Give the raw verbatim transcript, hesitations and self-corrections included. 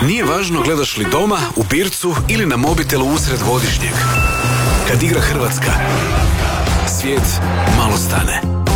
Nije važno gledaš li doma, u pircu ili na mobitelu usred godišnjeg. Kad igra Hrvatska, svijet malo stane.